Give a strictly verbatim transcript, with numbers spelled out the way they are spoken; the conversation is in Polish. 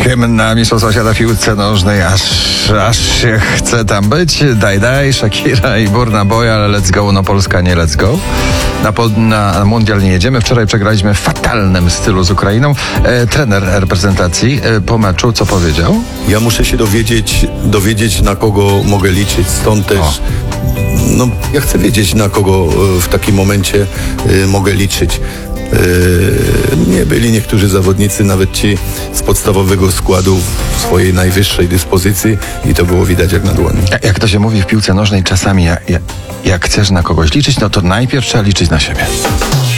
hymn na Mistrzostwa Świata w piłce nożnej, aż, aż się chce tam być. Daj, daj, Shakira i Burna Boy, ale let's go, no Polska nie let's go. Na, na mundial nie jedziemy. Wczoraj przegraliśmy w fatalnym stylu z Ukrainą. E, trener reprezentacji e, po meczu co powiedział? Ja muszę się dowiedzieć, dowiedzieć na kogo mogę liczyć. Stąd też o. no, ja chcę wiedzieć, na kogo w takim momencie y, mogę liczyć. Nie byli niektórzy zawodnicy, nawet ci z podstawowego składu w swojej najwyższej dyspozycji i to było widać jak na dłoni. Jak to się mówi w piłce nożnej, czasami jak, jak, jak chcesz na kogoś liczyć, no to najpierw trzeba liczyć na siebie.